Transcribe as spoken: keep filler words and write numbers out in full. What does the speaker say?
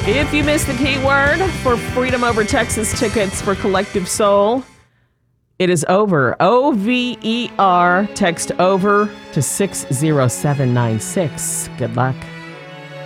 If you missed the keyword for Freedom Over Texas tickets for Collective Soul, it is over. O V E R. Text over to six zero seven nine six. Good luck.